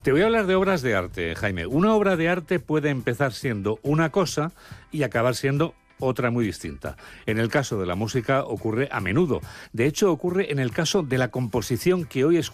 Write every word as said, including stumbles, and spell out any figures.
Te voy a hablar de obras de arte, Jaime. Una obra de arte puede empezar siendo una cosa y acabar siendo otra muy distinta. En el caso de la música ocurre a menudo. De hecho, ocurre en el caso de la composición que hoy es